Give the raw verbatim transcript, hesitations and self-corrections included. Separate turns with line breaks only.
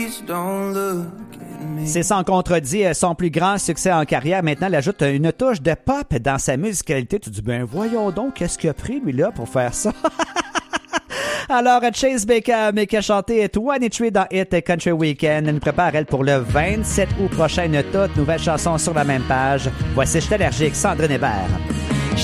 C'est sans contredit son plus grand succès en carrière. Maintenant, elle ajoute une touche de pop dans sa musicalité. Tu dis, ben voyons donc, qu'est-ce qu'il a pris, lui, là, pour faire ça? Alors, Chase Baker, mais qui a chanté vingt-trois dans Hit Country Weekend, nous prépare, elle, pour le vingt-sept août prochain, une toute nouvelle chanson sur la même page. Voici Je suis allergique, Sandrine Hébert.